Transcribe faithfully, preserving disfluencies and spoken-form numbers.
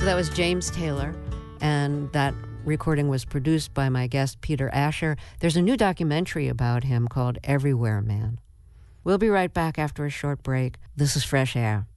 So that was James Taylor, and that recording was produced by my guest, Peter Asher. There's a new documentary about him called Everywhere Man. We'll be right back after a short break. This is Fresh Air.